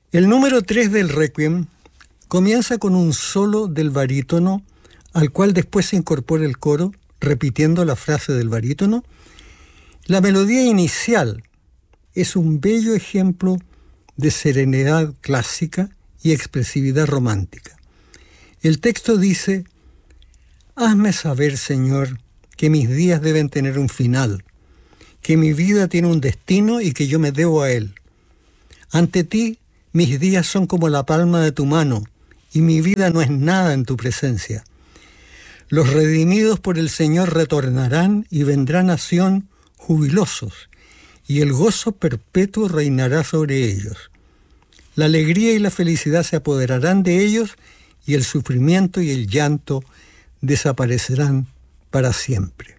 El número 3 del Requiem comienza con un solo del barítono, al cual después se incorpora el coro, repitiendo la frase del barítono. La melodía inicial es un bello ejemplo de serenidad clásica y expresividad romántica. El texto dice: «Hazme saber, Señor, que mis días deben tener un final, que mi vida tiene un destino y que yo me debo a él. Ante ti, mis días son como la palma de tu mano, y mi vida no es nada en tu presencia. Los redimidos por el Señor retornarán y vendrán a Sión jubilosos, y el gozo perpetuo reinará sobre ellos. La alegría y la felicidad se apoderarán de ellos, y el sufrimiento y el llanto desaparecerán para siempre».